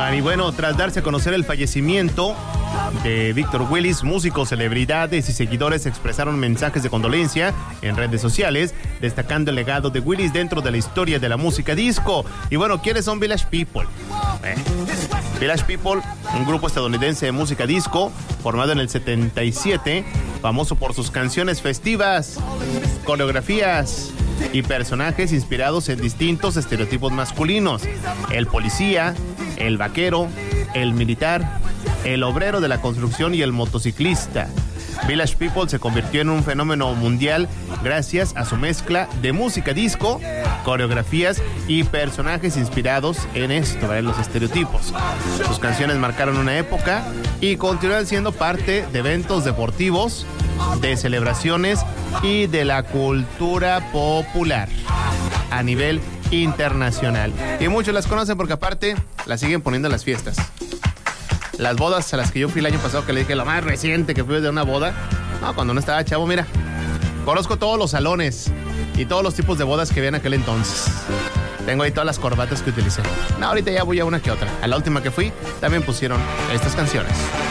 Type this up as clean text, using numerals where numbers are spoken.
Y bueno, tras darse a conocer el fallecimiento de Víctor Willis, músicos, celebridades y seguidores expresaron mensajes de condolencia en redes sociales, destacando el legado de Willis dentro de la historia de la música disco. Y bueno, ¿quiénes son Village People? Village People, un grupo estadounidense de música disco formado en el 77, famoso por sus canciones festivas, coreografías y personajes inspirados en distintos estereotipos masculinos: el policía, el vaquero, el militar, el obrero de la construcción y el motociclista. Village People se convirtió en un fenómeno mundial gracias a su mezcla de música disco, coreografías y personajes inspirados en esto, en los estereotipos. Sus canciones marcaron una época y continúan siendo parte de eventos deportivos, de celebraciones y de la cultura popular a nivel internacional. Y muchos las conocen porque aparte las siguen poniendo en las fiestas. Las bodas a las que yo fui el año pasado, que le dije lo más reciente que fui de una boda. No, cuando no estaba chavo, mira. Conozco todos los salones y todos los tipos de bodas que había en aquel entonces. Tengo ahí todas las corbatas que utilicé. No, ahorita ya voy a una que otra. A la última que fui, también pusieron estas canciones.